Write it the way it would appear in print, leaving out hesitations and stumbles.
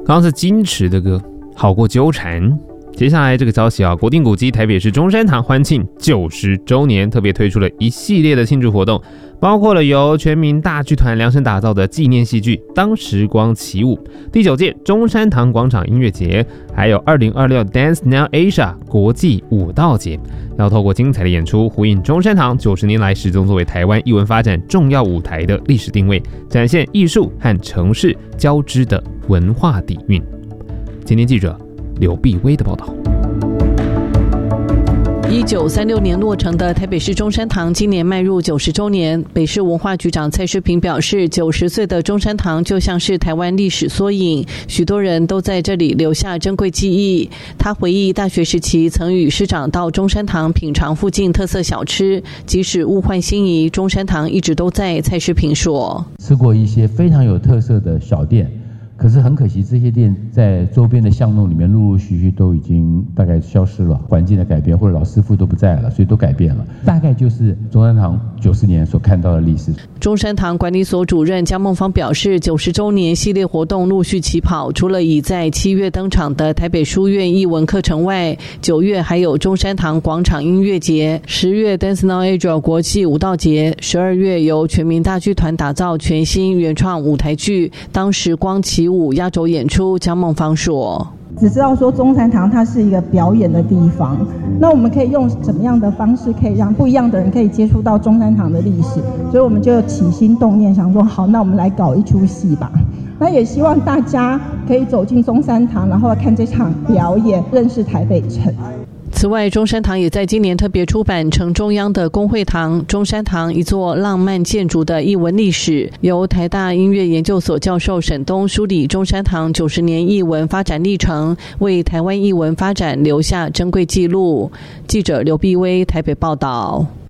刚刚是金池的歌，好过纠缠。接下来这个消息啊，国定古迹台北市中山堂欢庆90周年，特别推出了一系列的庆祝活动，包括了由全民大剧团量身打造的纪念戏剧《当时光起舞》、第9届中山堂广场音乐节，还有2026 Dance Now Asia 国际舞蹈节，要透过精彩的演出，呼应中山堂90年来始终作为台湾艺文发展重要舞台的历史定位，展现艺术和城市交织的文化底蕴。今天记者刘碧薇的报道。 1936年落成的台北市中山堂今年迈入90周年，北市文化局长蔡诗平表示，90岁的中山堂就像是台湾历史缩影，许多人都在这里留下珍贵记忆。他回忆大学时期曾与师长到中山堂品尝附近特色小吃，即使物换星移，中山堂一直都在。蔡诗平说， 吃过一些非常有特色的小店，可是很可惜，这些店在周边的巷弄里面陆陆续续都已经大概消失了，环境的改变或者老师傅都不在了，所以都改变了。大概就是中山堂90年所看到的历史。 中山堂管理所主任江梦芳表示，90周年系列活动陆续起跑，除了已在7月登场的台北书院艺文课程外，9月还有中山堂广场音乐节，10月 Dance Now Asia 国际舞蹈节，12月由全民大剧团打造全新原创舞台剧《当时光起舞》压轴演出。江梦芳说， 只知道说中山堂它是一个表演的地方，那我们可以用怎么样的方式可以让不一样的人可以接触到中山堂的历史，所以我们就起心动念想说，好，那我们来搞一出戏吧。那也希望大家可以走进中山堂，然后看这场表演，认识台北城。 此外，中山堂也在今年特别出版城中央的公会堂，中山堂一座浪漫建筑的艺文历史，由台大音乐研究所教授沈东梳理中山堂90年艺文发展历程，为台湾艺文发展留下珍贵记录。记者刘碧薇台北报道。